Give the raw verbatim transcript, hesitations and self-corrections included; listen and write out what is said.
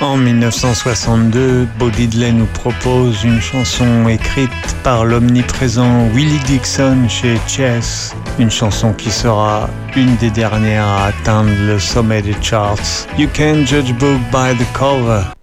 En dix-neuf cent soixante-deux, Bo Diddley nous propose une chanson écrite par l'omniprésent Willie Dixon chez Chess, une chanson qui sera une des dernières à atteindre le sommet des charts. You can't judge book by the cover.